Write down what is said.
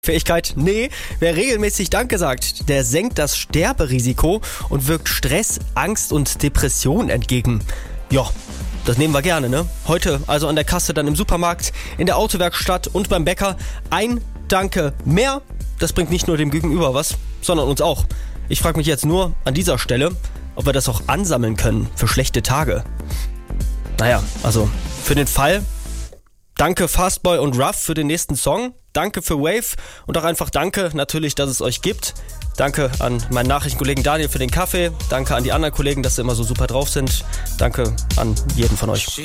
Fähigkeit? Nee, wer regelmäßig Danke sagt, der senkt das Sterberisiko und wirkt Stress, Angst und Depression entgegen. Ja, das nehmen wir gerne, ne? Heute also an der Kasse, dann im Supermarkt, in der Autowerkstatt und beim Bäcker. Ein Danke mehr, das bringt nicht nur dem Gegenüber was, sondern uns auch. Ich frage mich jetzt nur an dieser Stelle, ob wir das auch ansammeln können für schlechte Tage. Naja, also für den Fall, danke Fastboy und Ruff für den nächsten Song. Danke für Wave und auch einfach danke natürlich, dass es euch gibt. Danke an meinen Nachrichtenkollegen Daniel für den Kaffee. Danke an die anderen Kollegen, dass sie immer so super drauf sind. Danke an jeden von euch.